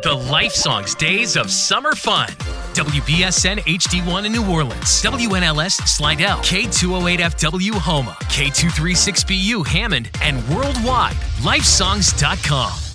The Life Songs Days of Summer Fun. WBSN HD1 in New Orleans, WNLS Slidell, K208FW Houma, K236BU Hammond, and worldwide, lifesongs.com.